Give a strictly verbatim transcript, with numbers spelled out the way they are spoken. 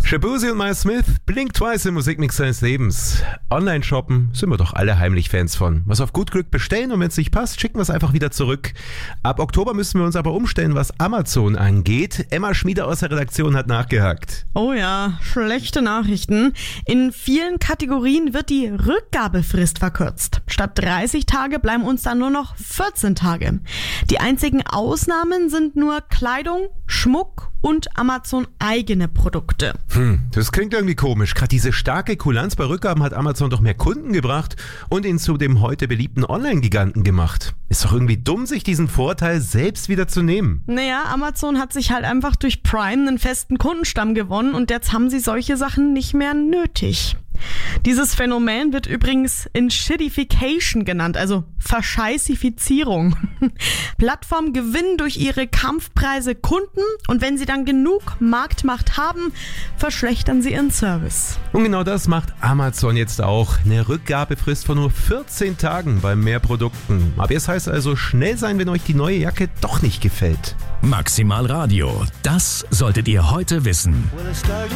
Shaboozey und Miles Smith, Blink Twice im Musikmix seines Lebens. Online-Shoppen sind wir doch alle heimlich Fans von. Was auf gut Glück bestellen und wenn es nicht passt, schicken wir es einfach wieder zurück. Ab Oktober müssen wir uns aber umstellen, was Amazon angeht. Emma Schmieder aus der Redaktion hat nachgehakt. Oh ja, schlechte Nachrichten. In vielen Kategorien wird die Rückgabefrist verkürzt. Statt dreißig Tage bleiben uns dann nur noch vierzehn Tage. Die einzigen Ausnahmen sind nur Kleidung, Schmuck und Amazon eigene Produkte. Hm, das klingt irgendwie komisch. Gerade diese starke Kulanz bei Rückgaben hat Amazon doch mehr Kunden gebracht und ihn zu dem heute beliebten Online-Giganten gemacht. Ist doch irgendwie dumm, sich diesen Vorteil selbst wieder zu nehmen. Naja, Amazon hat sich halt einfach durch Prime einen festen Kundenstamm gewonnen und jetzt haben sie solche Sachen nicht mehr nötig. Dieses Phänomen wird übrigens Shittification genannt, also Verscheißifizierung. Plattformen gewinnen durch ihre Kampfpreise Kunden und wenn sie dann genug Marktmacht haben, verschlechtern sie ihren Service. Und genau das macht Amazon jetzt auch. Eine Rückgabefrist von nur vierzehn Tagen bei mehr Produkten. Aber es heißt also schnell sein, wenn euch die neue Jacke doch nicht gefällt. Maximal Radio, das solltet ihr heute wissen.